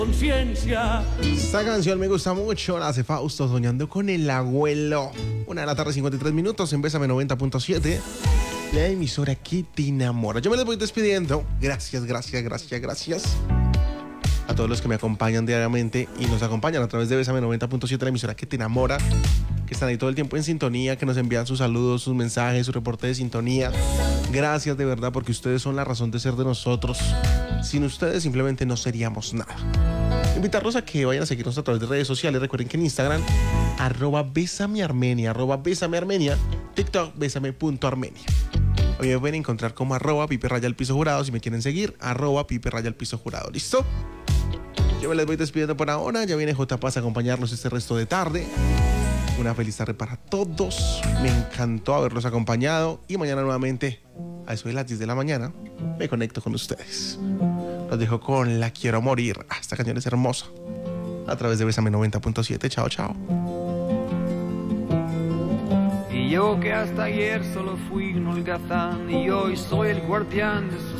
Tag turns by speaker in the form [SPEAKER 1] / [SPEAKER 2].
[SPEAKER 1] conciencia.
[SPEAKER 2] Esta canción me gusta mucho, la hace Fausto, Soñando con el Abuelo. 1:53 p.m. en Bésame 90.7, la emisora que te enamora. Yo me les voy despidiendo. Gracias a todos los que me acompañan diariamente y nos acompañan a través de Bésame 90.7, la emisora que te enamora, que están ahí todo el tiempo en sintonía, que nos envían sus saludos, sus mensajes, su reporte de sintonía. Gracias de verdad, porque ustedes son la razón de ser de nosotros. Sin ustedes simplemente no seríamos nada. Invitarlos a que vayan a seguirnos a través de redes sociales. Recuerden que en Instagram, @besamearmenia, TikTok, besame.armenia. Hoy me pueden encontrar como @pipe_jurado si me quieren seguir, @pipe_jurado. ¿Listo? Yo me les voy despidiendo por ahora. Ya viene J Paz a acompañarnos este resto de tarde. Una feliz tarde para todos. Me encantó haberlos acompañado. Y mañana nuevamente, a eso de las 10 de la mañana, me conecto con ustedes. Los dejo con La Quiero Morir. Esta canción es hermosa. A través de Bésame 90.7. Chao, chao.
[SPEAKER 1] Y yo que hasta ayer solo fui un holgazán y hoy soy el guardián de sus